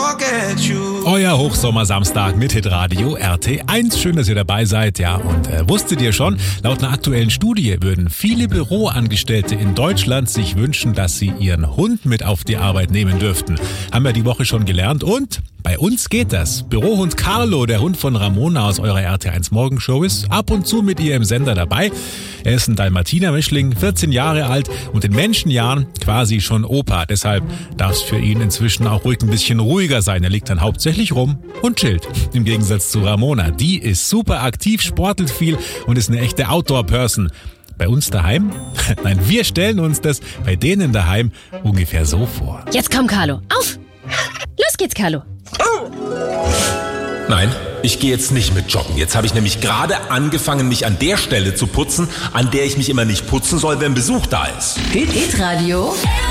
forget you. Euer Hochsommersamstag mit Hitradio RT1. Schön, dass ihr dabei seid. Ja, und wusstet ihr schon, laut einer aktuellen Studie würden viele Büroangestellte in Deutschland sich wünschen, dass sie ihren Hund mit auf die Arbeit nehmen dürften. Haben wir die Woche schon gelernt und bei uns geht das. Bürohund Carlo, der Hund von Ramona aus eurer RT1 Morgenshow, ist ab und zu mit ihr im Sender dabei. Er ist ein Dalmatiner-Mischling, 14 Jahre alt und in Menschenjahren quasi schon Opa. Deshalb darf es für ihn inzwischen auch ruhig ein bisschen ruhiger sein. Er liegt dann hauptsächlich rum und chillt. Im Gegensatz zu Ramona. Die ist super aktiv, sportelt viel und ist eine echte Outdoor-Person. Bei uns daheim? Nein, wir stellen uns das bei denen daheim ungefähr so vor. Jetzt komm, Carlo, auf! Los geht's, Carlo. Nein, ich gehe jetzt nicht mit joggen. Jetzt habe ich nämlich gerade angefangen, mich an der Stelle zu putzen, an der ich mich immer nicht putzen soll, wenn Besuch da ist. Hitradio